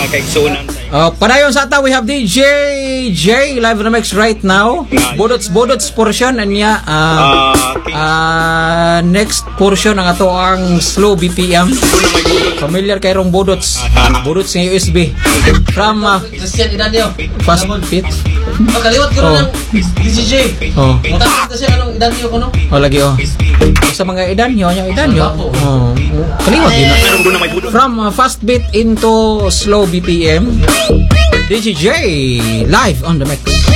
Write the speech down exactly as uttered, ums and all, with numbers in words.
kaigsunan sa Uh, padayon sa ata, we have D J J live on the mix right now. Bodots Bodots portion and niya uh, uh, next portion ang ato ang slow B P M. Familiar kay rong Bodots. Bodots ng U S B from uh, Christian Idanio. Fast Fit. Oh, kaliwat ko Oh. na ng D J J. Oh. Matapos na siya anong Idanio ko no? Oh lagi oh. Sa mga idan yo, yung idan yo. Oh. Kaliwat din. Meron doon na may budot. From uh, fast beat into slow B P M. D J J live on the mix.